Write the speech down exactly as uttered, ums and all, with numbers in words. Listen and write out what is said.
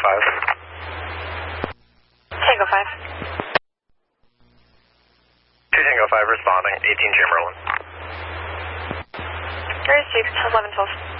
five. Tango five. two Tango five responding, eighteen Chamberlain. Received, eleven twelve.